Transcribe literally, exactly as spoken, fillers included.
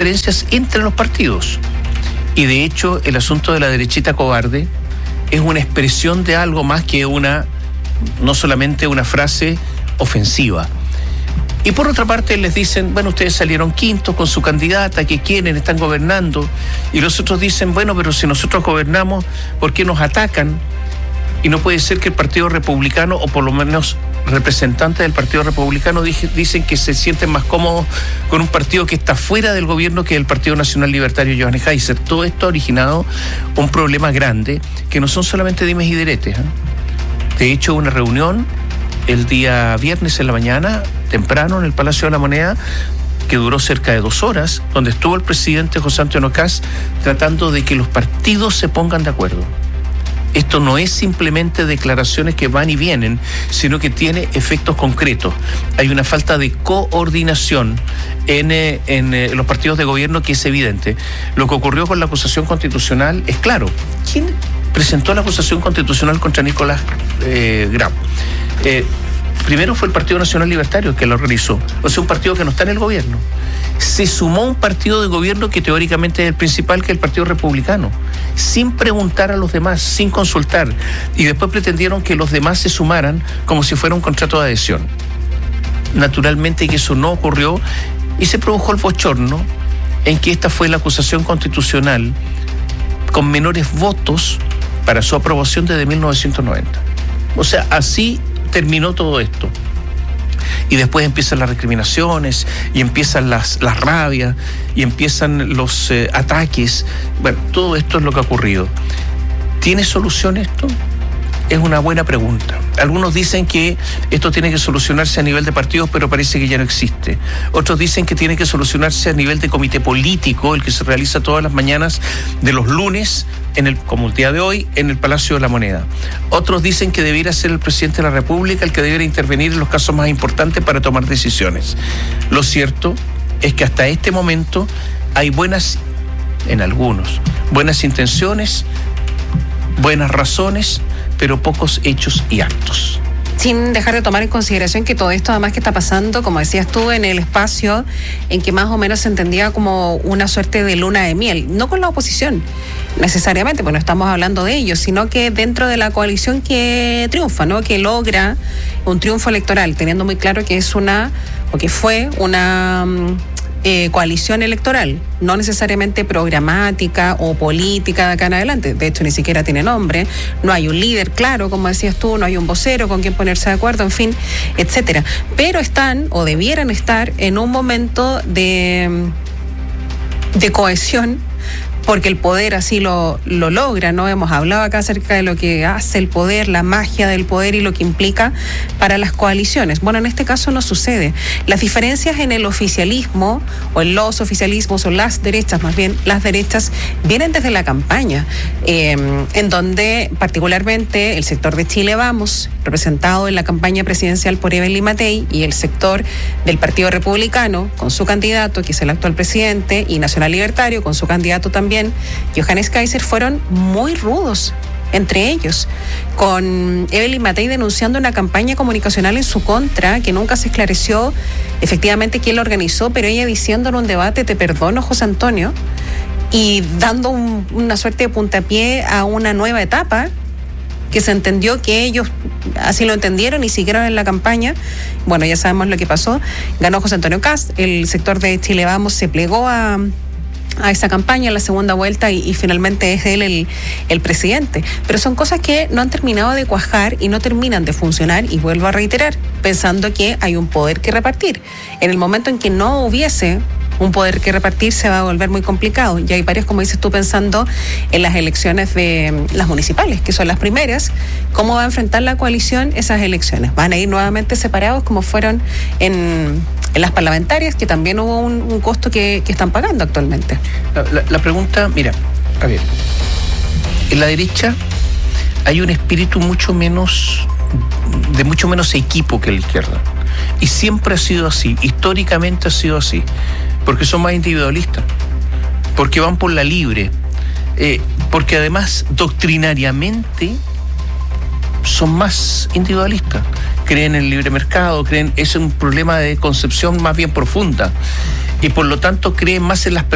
diferencias entre los partidos. Y de hecho, el asunto de la derechita cobarde es una expresión de algo más que una, no solamente una frase ofensiva. Y por otra parte les dicen, bueno, ustedes salieron quintos con su candidata, que quieren, están gobernando. Y los otros dicen, bueno, pero si nosotros gobernamos, ¿por qué nos atacan? Y no puede ser que el Partido Republicano, o por lo menos representantes del Partido Republicano, dije, dicen que se sienten más cómodos con un partido que está fuera del gobierno que el Partido Nacional Libertario de Johannes Kaiser. Todo esto ha originado un problema grande, que no son solamente dimes y diretes, ¿eh? De hecho, una reunión el día viernes en la mañana, temprano, en el Palacio de la Moneda, que duró cerca de dos horas, donde estuvo el presidente José Antonio Kast tratando de que los partidos se pongan de acuerdo. Esto no es simplemente declaraciones que van y vienen, sino que tiene efectos concretos. Hay una falta de coordinación en, eh, en eh, los partidos de gobierno que es evidente. Lo que ocurrió con la acusación constitucional es claro. ¿Quién presentó la acusación constitucional contra Nicolás eh, Grau? Eh, primero fue el Partido Nacional Libertario que lo realizó, o sea, un partido que no está en el gobierno. Se sumó un partido de gobierno que teóricamente es el principal, que es el Partido Republicano, sin preguntar a los demás, sin consultar, y después pretendieron que los demás se sumaran como si fuera un contrato de adhesión. Naturalmente que eso no ocurrió y se produjo el bochorno en que esta fue la acusación constitucional con menores votos para su aprobación desde mil novecientos noventa. O sea, así terminó todo esto. Y después empiezan las recriminaciones, y empiezan las, las rabias, y empiezan los eh, ataques. Bueno, todo esto es lo que ha ocurrido. ¿Tiene solución esto? Es una buena pregunta. Algunos dicen que esto tiene que solucionarse a nivel de partidos, pero parece que ya no existe. Otros dicen que tiene que solucionarse a nivel de comité político, el que se realiza todas las mañanas de los lunes, en el, como el día de hoy, en el Palacio de la Moneda. Otros dicen que debiera ser el presidente de la República el que debiera intervenir en los casos más importantes para tomar decisiones. Lo cierto es que hasta este momento hay buenas, en algunos, buenas intenciones, buenas razones, pero pocos hechos y actos. Sin dejar de tomar en consideración que todo esto además que está pasando, como decías tú, en el espacio en que más o menos se entendía como una suerte de luna de miel, no con la oposición necesariamente, pues no estamos hablando de ellos, sino que dentro de la coalición que triunfa, ¿no? Que logra un triunfo electoral, teniendo muy claro que es una, o que fue una eh, coalición electoral, no necesariamente programática o política de acá en adelante. De hecho, ni siquiera tiene nombre, no hay un líder claro, como decías tú, no hay un vocero con quien ponerse de acuerdo, en fin, etcétera. Pero están, o debieran estar, en un momento de, de cohesión, porque el poder así lo, lo logra, ¿no? Hemos hablado acá acerca de lo que hace el poder, la magia del poder y lo que implica para las coaliciones. Bueno, en este caso no sucede. Las diferencias en el oficialismo, o en los oficialismos, o las derechas, más bien, las derechas, vienen desde la campaña, eh, en donde particularmente el sector de Chile Vamos, representado en la campaña presidencial por Evelyn Matei, y el sector del Partido Republicano, con su candidato, que es el actual presidente, y Nacional Libertario, con su candidato también, Johannes Kaiser, fueron muy rudos entre ellos, con Evelyn Matei denunciando una campaña comunicacional en su contra que nunca se esclareció efectivamente quién lo organizó, pero ella diciendo en un debate: te perdono, José Antonio, y dando un, una suerte de puntapié a una nueva etapa que se entendió que ellos así lo entendieron y siguieron en la campaña. Bueno, ya sabemos lo que pasó. Ganó José Antonio Kast, el sector de Chile Vamos se plegó a a esa campaña en la segunda vuelta y, y finalmente es él el, el presidente. Pero son cosas que no han terminado de cuajar y no terminan de funcionar, y vuelvo a reiterar, pensando que hay un poder que repartir. En el momento en que no hubiese un poder que repartir, se va a volver muy complicado. Y hay varios, como dices tú, pensando en las elecciones de las municipales, que son las primeras. ¿Cómo va a enfrentar la coalición esas elecciones? ¿Van a ir nuevamente separados como fueron en, en las parlamentarias, que también hubo un, un costo que, que están pagando actualmente? La, la, la pregunta, mira, a ver, en la derecha hay un espíritu mucho menos, de mucho menos equipo que en la izquierda. Y siempre ha sido así, históricamente ha sido así, porque son más individualistas, porque van por la libre, eh, porque además doctrinariamente son más individualistas, creen en el libre mercado, creen, es un problema de concepción más bien profunda, y por lo tanto creen más en las personas.